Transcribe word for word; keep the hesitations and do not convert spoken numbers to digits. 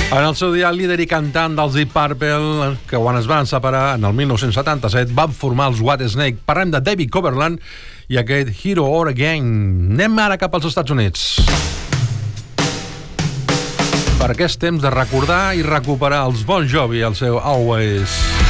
En el seu dia, el líder i cantant dels Deep Purple, que quan es van separar en el mil nou-cents setanta-set, van formar els Whitesnake. Parlem de David Coverland i aquest Hero or Again. Anem ara cap als Estats Units. Per aquest temps de recordar i recuperar els Bon Jovi, el seu Always.